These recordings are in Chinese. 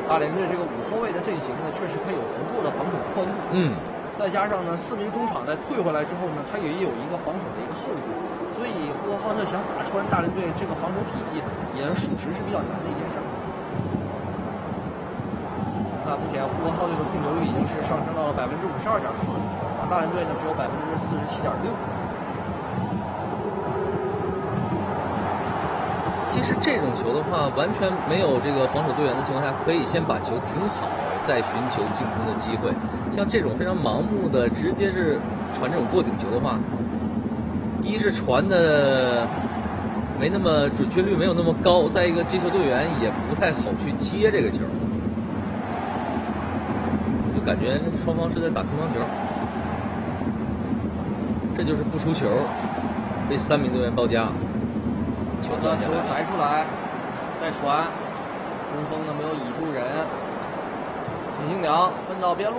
大连队这个5后卫的阵型呢，确实它有足够的防守宽度。再加上呢4名中场在退回来之后呢，他也有一个防守的一个厚度，所以呼和浩特想打穿大连队这个防守体系，也属实是比较难的一件事。那目前呼和浩特的控球率已经是上升到了52.4%，大连队呢只有47.6%。 其实这种球的话，完全没有这个防守队员的情况下，可以先把球停好，再寻求进攻的机会。像这种非常盲目的，直接是传这种过顶球的话，一是传的没那么准确率没有那么高，再一个接球队员也不太好去接这个球，就感觉双方是在打乒乓球，这就是不出球，被3名队员包夹。 球摘出来，再传，中锋呢没有倚住人，陈兴良分到边路，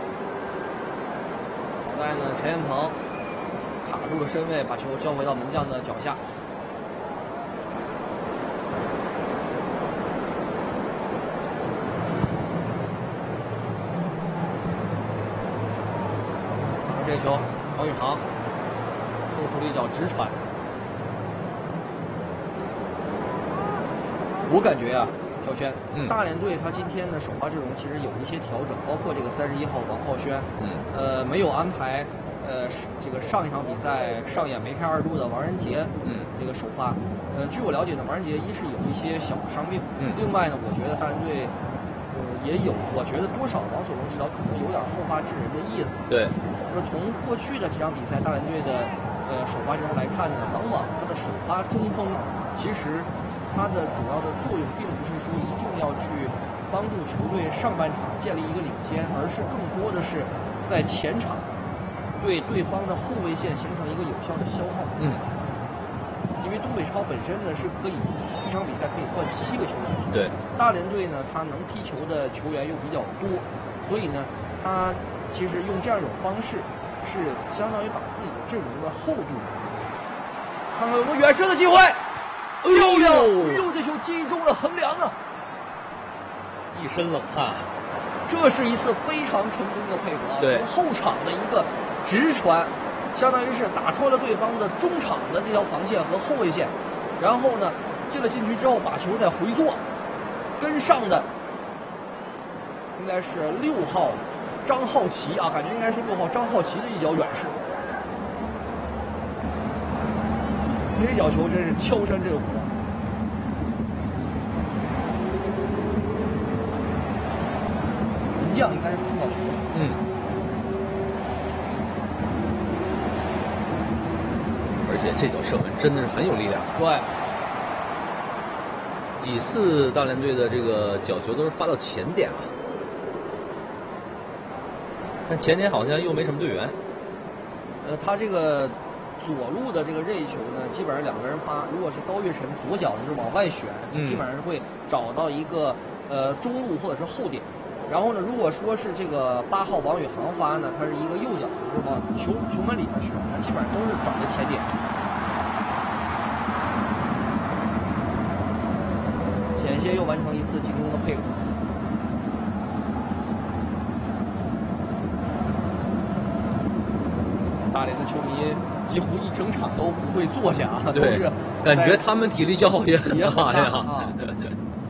好在呢陈彦鹏卡住了身位，把球交回到门将的脚下。这球王宇航送出了一脚直传。我感觉啊，朴轩，大连队他今天的首发阵容其实有一些调整，包括这个31号王浩轩，没有安排，这个上一场比赛上演梅开2度的王仁杰，这个首发。据我了解呢，王仁杰一是有一些小的伤病，另外呢，我觉得大连队，也有，我觉得多少王所荣指导可能有点后发制人的意思。 对， 就是从过去的几场比赛，大连队的首发阵容来看呢，往往他的首发中锋其实。它的主要的作用并不是说一定要去帮助球队上半场建立一个领先，而是更多的是在前场对对方的后卫线形成一个有效的消耗。因为东北超本身呢是可以一场比赛可以换7个球员， 对， 大连队呢他能踢球的球员又比较多，所以呢他其实用这样一种方式是相当于把自己的阵容的厚度，看看有没有远射的机会。哎呦！这球击中了横梁啊！ 一身冷汗。 这是一次非常成功的配合啊！ 对， 从后场的一个直传，相当于是打穿了对方的中场的这条防线和后卫线，然后呢进了禁区之后把球再回做，跟上的应该是6号张浩奇啊，感觉应该是6号张浩奇的一脚远射。这脚球真是敲山震虎。门将应该是碰到球了。 而且这脚射门真的是很有力量。 对。 几次大连队的这个角球都是发到前点啊，但前点好像又没什么队员。 他这个。左路的这个任意球呢，基本上2个人发。如果是高跃晨左脚就是往外选，基本上是会找到一个中路或者是后点。然后呢，如果说是这个8号王宇航发呢，他是一个右脚，就是往球门里面选，他基本上都是找的前点。险些又完成一次进攻的配合。大连的球迷几乎一整场都不会坐下，都是感觉他们体力消耗也很大呀。